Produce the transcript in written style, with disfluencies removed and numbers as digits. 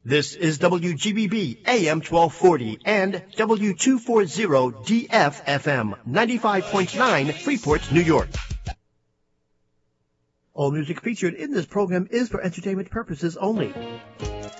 This is WGBB AM 1240 and W240 DFFM 95.9 Freeport, New York. All music featured in this program is for entertainment purposes only.